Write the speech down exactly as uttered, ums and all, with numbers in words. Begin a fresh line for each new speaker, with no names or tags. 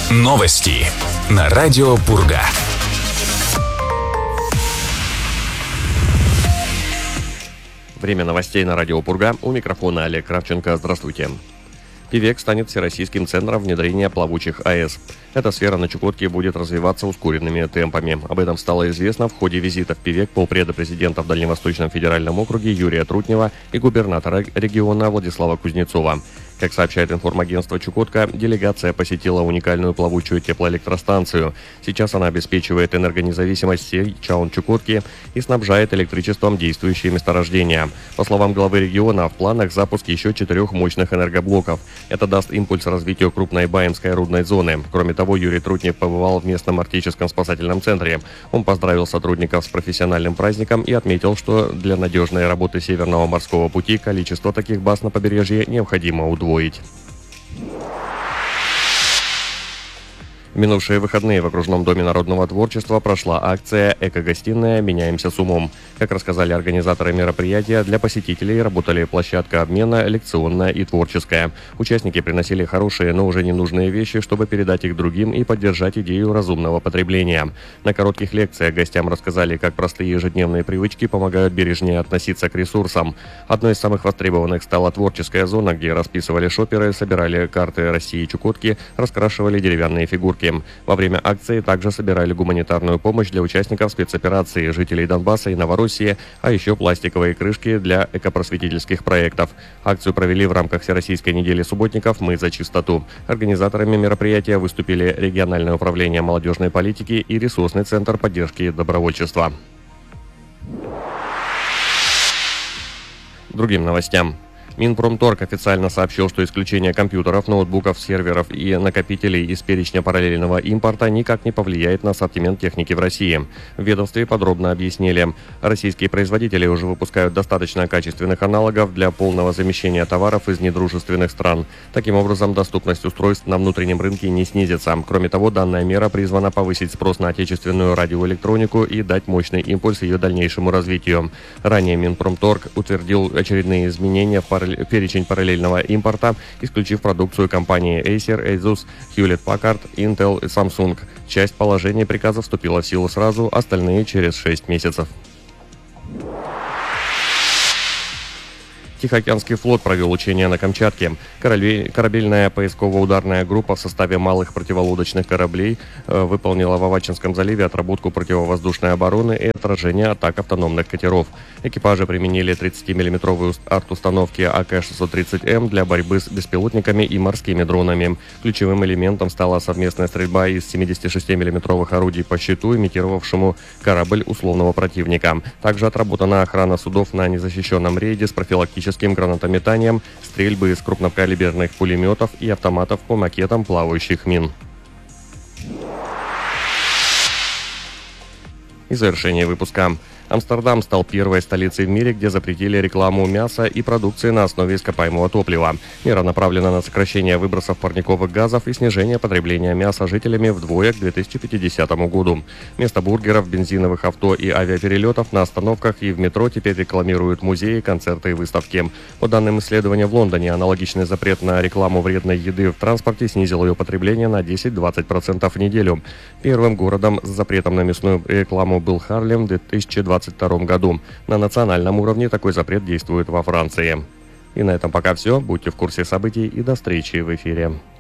Новости на радио Пурга.
Время новостей на радио Пурга. У микрофона Олег Кравченко. Здравствуйте. Певек станет всероссийским центром внедрения плавучих АЭС. Эта сфера на Чукотке будет развиваться ускоренными темпами. Об этом стало известно в ходе визита в Певек полпреда президента в Дальневосточном федеральном округе Юрия Трутнева и губернатора региона Владислава Кузнецова. Как сообщает информагентство «Чукотка», делегация посетила уникальную плавучую теплоэлектростанцию. Сейчас она обеспечивает энергонезависимость всей Чаун-Чукотки и снабжает электричеством действующие месторождения. По словам главы региона, в планах запуск еще четырех мощных энергоблоков. Это даст импульс развитию крупной Баемской рудной зоны. Кроме того, Юрий Трутнев побывал в местном арктическом спасательном центре. Он поздравил сотрудников с профессиональным праздником и отметил, что для надежной работы Северного морского пути количество таких баз на побережье необходимо удвоить. В минувшие выходные в окружном доме народного творчества прошла акция «Эко-гостиная. Меняемся с умом». Как рассказали организаторы мероприятия, для посетителей работали площадка обмена, лекционная и творческая. Участники приносили хорошие, но уже ненужные вещи, чтобы передать их другим и поддержать идею разумного потребления. На коротких лекциях гостям рассказали, как простые ежедневные привычки помогают бережнее относиться к ресурсам. Одной из самых востребованных стала творческая зона, где расписывали шоперы, собирали карты России и Чукотки, раскрашивали деревянные фигурки. Во время акции также собирали гуманитарную помощь для участников спецоперации, жителей Донбасса и Новороссии, а еще пластиковые крышки для экопросветительских проектов. Акцию провели в рамках Всероссийской недели субботников «Мы за чистоту». Организаторами мероприятия выступили региональное управление молодежной политики и ресурсный центр поддержки добровольчества. К другим новостям. Минпромторг официально сообщил, что исключение компьютеров, ноутбуков, серверов и накопителей из перечня параллельного импорта никак не повлияет на ассортимент техники в России. В ведомстве подробно объяснили, российские производители уже выпускают достаточно качественных аналогов для полного замещения товаров из недружественных стран. Таким образом, доступность устройств на внутреннем рынке не снизится. Кроме того, данная мера призвана повысить спрос на отечественную радиоэлектронику и дать мощный импульс ее дальнейшему развитию. Ранее Минпромторг утвердил очередные изменения в параллельном перечень параллельного импорта, исключив продукцию компании Acer, Asus, Hewlett-Packard, Intel и Samsung. Часть положений приказа вступила в силу сразу, остальные через шесть месяцев. Тихоокеанский флот провел учения на Камчатке. Корабельная поисково-ударная группа в составе малых противолодочных кораблей э, выполнила в Авачинском заливе отработку противовоздушной обороны и отражения атак автономных катеров. Экипажи применили тридцатимиллиметровые арт-установки А К шестьсот тридцать М для борьбы с беспилотниками и морскими дронами. Ключевым элементом стала совместная стрельба из семидесятишестимиллиметровых орудий по щиту, имитировавшему корабль условного противника. Также отработана охрана судов на незащищенном рейде с профилактическим гранатометанием, стрельбы из крупнокалиберных пулеметов и автоматов по макетам плавающих мин. И завершение выпуска. Амстердам стал первой столицей в мире, где запретили рекламу мяса и продукции на основе ископаемого топлива. Мера направлена на сокращение выбросов парниковых газов и снижение потребления мяса жителями вдвое к две тысячи пятидесятому году. Вместо бургеров, бензиновых авто и авиаперелетов на остановках и в метро теперь рекламируют музеи, концерты и выставки. По данным исследования в Лондоне, аналогичный запрет на рекламу вредной еды в транспорте снизил ее потребление на десять-двадцать процентов в неделю. Первым городом с запретом на мясную рекламу был Харлем в две тысячи двадцать втором году. На национальном уровне такой запрет действует во Франции. И на этом пока все. Будьте в курсе событий и до встречи в эфире.